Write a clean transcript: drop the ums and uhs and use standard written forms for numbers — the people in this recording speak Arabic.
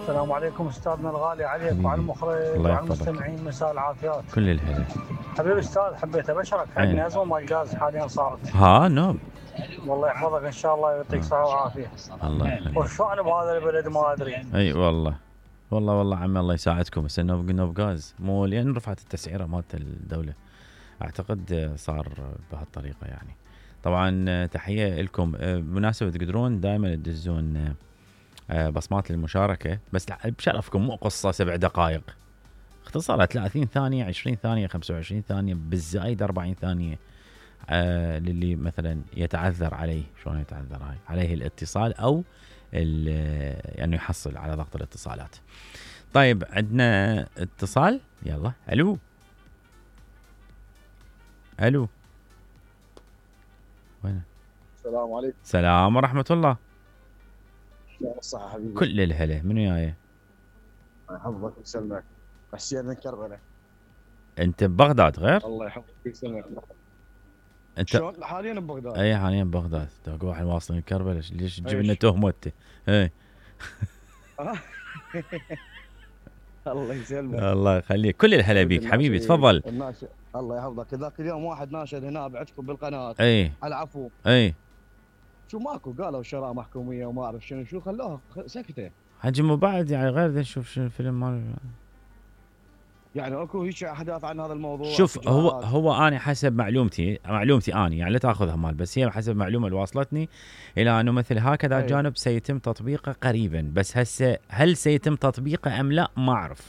السلام عليكم استاذنا الغالي، عليك وعلى حبيبي المخرج الله وعلى يحفظك. المستمعين، مساء العافيات. كل الهلا. حبيبي استاذ، حبيت ابشرك اي عندنا ازمه مال الغاز حاليا صارت. ها نوب. والله يحفظك ان شاء الله ويعطيك ها. صحه وعافيه. الله يخليك. وشلون بهذا البلد ما ادري. اي والله عمي الله يساعدكم. بس نوب غاز مو لان رفعت التسعيره مالت الدوله، اعتقد صار بهالطريقه يعني. طبعا تحيه لكم. بمناسبه تقدرون دائما تدزون بصمات المشاركه، بس بشرفكم مو قصه 7 دقائق، اختصارها 30 ثانيه 20 ثانيه 25 ثانيه بالزايد 40 ثانيه. للي مثلا يتعذر عليه، شلون يتعذر عليه الاتصال او يعني يحصل على ضغط الاتصالات. طيب عندنا اتصال، يلا. الو وين؟ السلام عليكم. سلام ورحمه الله. يا الصحة حبيبي. كل الهلا. منو جاي؟ يحفظك ويسلمك. حسين من كربلاء. انت ببغداد غير؟ الله يحفظك ويسلمك. انت شلون حاليا ببغداد؟ اي حاليا ببغداد. تقول واحد واصل من كربلاء، ليش تجيب لنا ايش؟ تهمه انت؟ اي الله يسلمك. الله يخليك. كل الهلا بيك حبيبي، تفضل. الله يحفظك. ذاك اليوم واحد ناشد هنا بعدكم بالقناه اي العفو. اي شو ماكو، قالوا شراء محكوميه وما اعرف شو خلوها سكته. حجي مو بعد يعني غير ذا نشوف شنو الفيلم مال. يعني اكو هيك احداث عن هذا الموضوع؟ شوف هو انا حسب معلومتي انا يعني لا تاخذها مال، بس هي حسب المعلومه اللي واصلتني الى انه مثل هكذا أيه. جانب سيتم تطبيقه قريبا، بس هسه هل سيتم تطبيقه ام لا ما اعرف.